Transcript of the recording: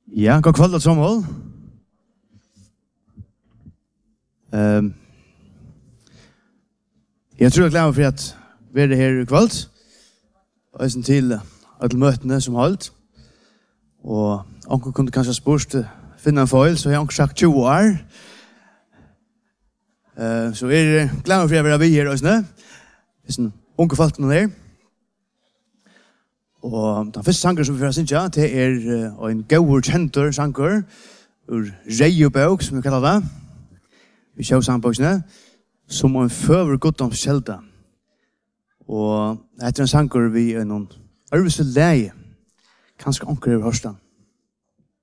Ja, god kveld, Samuel. Jeg tror jeg gleder meg for at vi er her i kveld. Og jeg til alle møtene som holdt. Og onkel kunne kanskje spørst finne en foil, så jeg har onkel sagt 20 år. Så jeg gleder meg for at vi er her også. Det er onkel folk noen her. Og den første sanger som vi får synge, det er en gauur kjentor sanger ur Reiobøk, som vi kallar det. Vi kjører sangbøksene, som en føver goddoms kjelda. Og etter en sanger vi er noen arvese leie. Kanskje onker over Horstand.